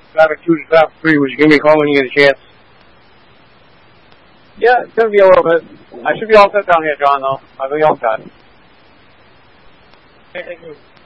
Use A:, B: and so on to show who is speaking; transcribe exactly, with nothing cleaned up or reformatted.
A: traffic two to traffic three. Would you give me a call when you get a chance?
B: Yeah, it's going to be a little bit. I should be all set down here, John, though. I'll be all set.
A: Okay, thank you.